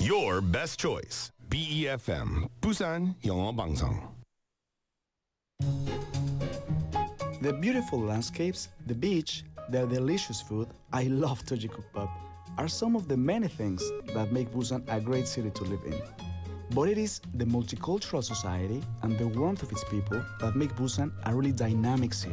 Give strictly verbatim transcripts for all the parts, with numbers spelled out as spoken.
Your best choice. B E F M 부산 영어 방송. The beautiful landscapes, the beach, the delicious food, I love Tojikukpap, are some of the many things that make Busan a great city to live in. But it is the multicultural society and the warmth of its people that make Busan a really dynamic city.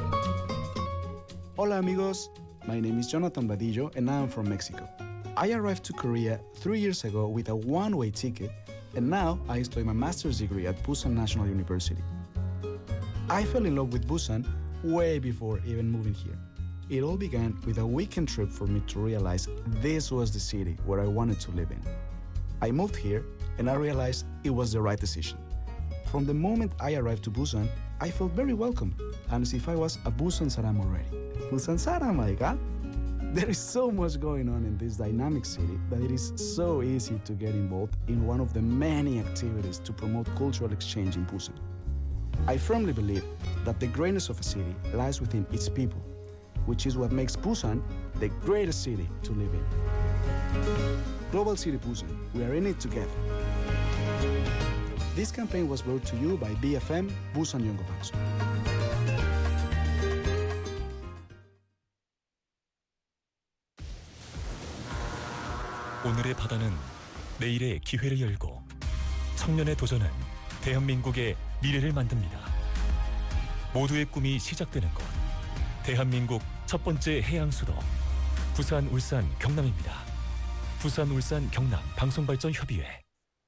Hola amigos, my name is Jonathan Badillo and I am from Mexico. I arrived to Korea three years ago with a one-way ticket, and now I study my master's degree at Busan National University. I fell in love with Busan way before even moving here. It all began with a weekend trip for me to realize this was the city where I wanted to live in. I moved here and I realized it was the right decision. From the moment I arrived to Busan, I felt very welcome, and as if I was a Busan Saram already. Busan Saram, my God! There is so much going on in this dynamic city that it is so easy to get involved in one of the many activities to promote cultural exchange in Busan. I firmly believe that the greatness of a city lies within its people, which is what makes Busan the greatest city to live in. Global City Busan, we are in it together. This campaign was brought to you by B F M Busan 영어 방송. 오늘의 바다는 내일의 기회를 열고 청년의 도전은 대한민국의 미래를 만듭니다. 모두의 꿈이 시작되는 곳, 대한민국 첫 번째 해양 수도 부산, 울산, 경남입니다. 부산, 울산, 경남 방송발전협의회.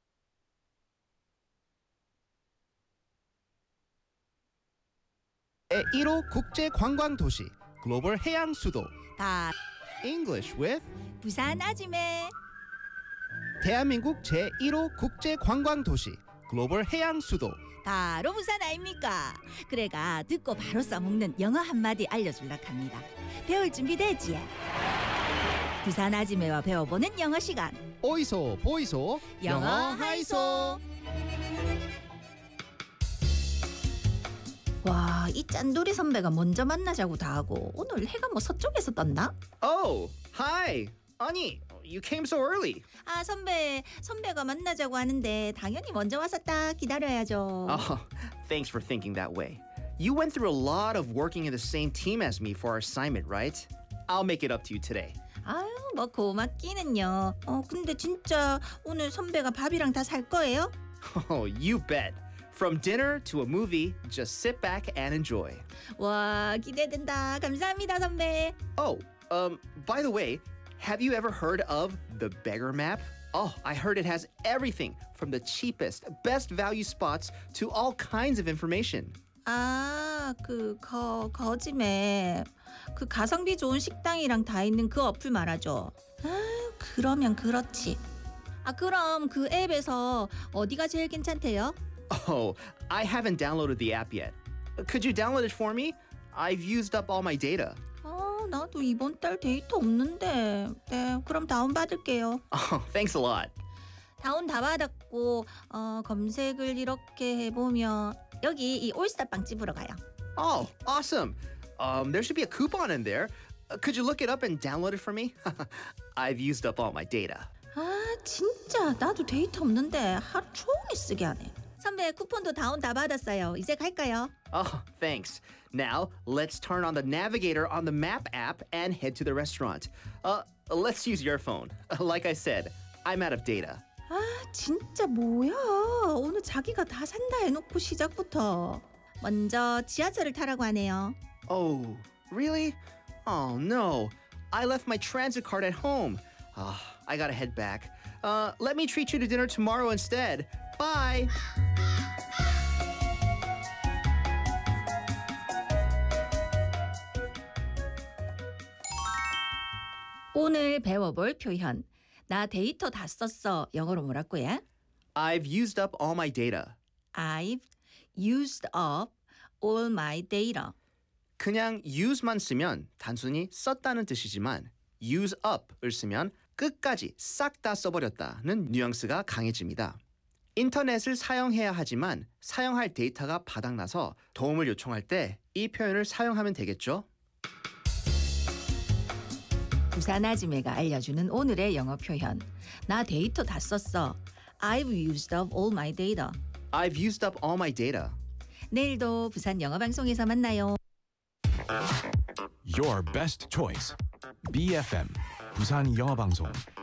일 호 국제 관광 도시 글로벌 해양 수도 다 English with 부산 아지매. 대한민국 제일 호 국제 관광 도시 글로벌 해양 수도 바로 부산 아닙니까? 그래가 듣고 바로 써먹는 영어 한마디 알려줄라 합니다. 배울 준비 되지? 부산 아지매와 배워보는 영어 시간. 오이소 보이소 영어 하이소. 와, 이 짠돌이 선배가 먼저 만나자고 다 하고 오늘 해가 뭐 서쪽에서 떴나? Oh, hi. 아니, you came so early. 아, 선배, 선배가 만나자고 하는데 당연히 먼저 와서 딱 기다려야죠. Oh, thanks for thinking that way. You went through a lot of working in the same team as me for our assignment, right? I'll make it up to you today. 아유, 뭐 고맙기는요. 어, 근데 진짜 오늘 선배가 밥이랑 다 살 거예요? Oh, you bet. From dinner to a movie, just sit back and enjoy. 와, 기대된다. 감사합니다, 선배. Oh, um, by the way, have you ever heard of the Beggar Map? Oh, I heard it has everything from the cheapest, best value spots to all kinds of information. 아, 그 거, 거지매. 그 가성비 좋은 식당이랑 다 있는 그 어플 말하죠. 아, 그러면 그렇지. 아, 그럼 그 앱에서 어디가 제일 괜찮대요? Oh, I haven't downloaded the app yet. Could you download it for me? I've used up all my data. 아, 나도 이번 달 데이터 없는데. 네, 그럼 다운 받을게요. Oh, thanks a lot. 다운 다 받았고 어, 검색을 이렇게 해보면 여기 이 올스타 빵집으로 가요. Oh, awesome. Um, there should be a coupon in there. Uh, could you look it up and download it for me? I've used up all my data. 아, 진짜 나도 데이터 없는데 하루 종일 쓰게 하네. 선배 쿠폰도 다운 다 받았어요. 이제 갈까요? Oh, thanks. Now, let's turn on the navigator on the map app and head to the restaurant. Uh, let's use your phone. Like I said, I'm out of data. 아, 진짜 뭐야. 오늘 자기가 다 산다 해놓고 시작부터. 먼저 지하철을 타라고 하네요. Oh, really? Oh, no. I left my transit card at home. Ah, I gotta head back. Uh, let me treat you to dinner tomorrow instead. Bye. 오늘 배워볼 표현. 나 데이터 다 썼어. 영어로 뭐라고 해? I've used up all my data. I've used up all my data. 그냥 use만 쓰면 단순히 썼다는 뜻이지만 use up을 쓰면 끝까지 싹 다 써버렸다는 뉘앙스가 강해집니다. 인터넷을 사용해야 하지만 사용할 데이터가 바닥나서 도움을 요청할 때 이 표현을 사용하면 되겠죠? 부산 아지매가 알려주는 오늘의 영어 표현. 나 데이터 다 썼어. I've used up all my data. I've used up all my data. 내일도 부산 영어 방송에서 만나요. Your best choice. B F M 부산 영어 방송.